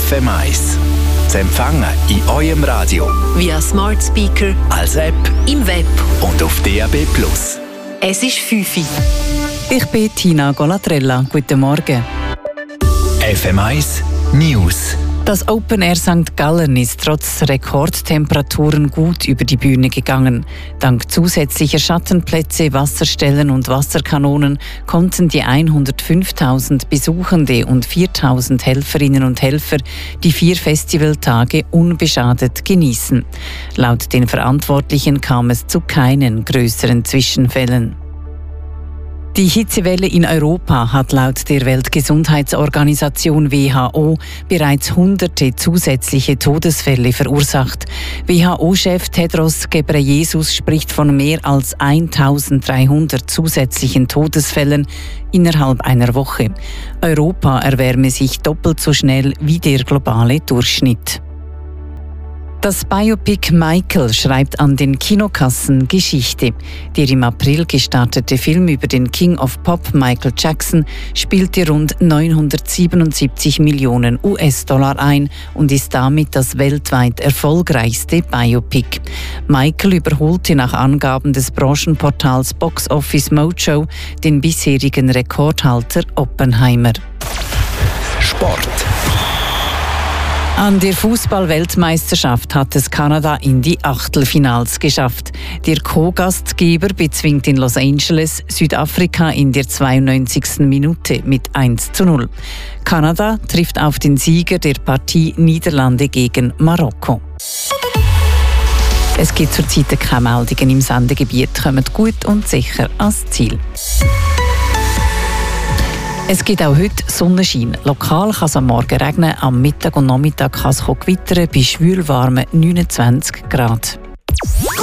FM1. Zu empfangen in eurem Radio, via Smart Speaker, als App, im Web und auf DAB+. Es ist 5 Uhr. Ich bin Tina Golatrella. Guten Morgen. FM1 News. Das Open Air St. Gallen ist trotz Rekordtemperaturen gut über die Bühne gegangen. Dank zusätzlicher Schattenplätze, Wasserstellen und Wasserkanonen konnten die 105.000 Besuchende und 4.000 Helferinnen und Helfer die 4 Festivaltage unbeschadet genießen. Laut den Verantwortlichen kam es zu keinen größeren Zwischenfällen. Die Hitzewelle in Europa hat laut der Weltgesundheitsorganisation WHO bereits hunderte zusätzliche Todesfälle verursacht. WHO-Chef Tedros Ghebreyesus spricht von mehr als 1.300 zusätzlichen Todesfällen innerhalb einer Woche. Europa erwärme sich doppelt so schnell wie der globale Durchschnitt. Das Biopic Michael schreibt an den Kinokassen Geschichte. Der im April gestartete Film über den King of Pop Michael Jackson spielte rund 977 Millionen US-Dollar ein und ist damit das weltweit erfolgreichste Biopic. Michael überholte nach Angaben des Branchenportals Box Office Mojo den bisherigen Rekordhalter Oppenheimer. Sport. An der Fußball-Weltmeisterschaft hat es Kanada in die Achtelfinals geschafft. Der Co-Gastgeber bezwingt in Los Angeles Südafrika in der 92. Minute mit 1:0. Kanada trifft auf den Sieger der Partie Niederlande gegen Marokko. Es gibt zurzeit keine Meldungen im Sendegebiet. Kommt gut und sicher ans Ziel. Es gibt auch heute Sonnenschein. Lokal kann es am Morgen regnen, am Mittag und Nachmittag kann es gewittern bei schwülwarmen 29 Grad.